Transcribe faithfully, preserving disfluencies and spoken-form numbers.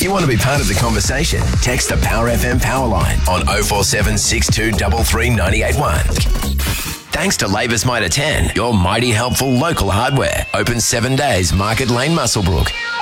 If you want to be part of the conversation, text the Power F M Power Line on oh four seven, six two three three, nine eight one. Thanks to Labour's Mitre ten, your mighty helpful local hardware. Open seven days, Market Lane, Muswellbrook.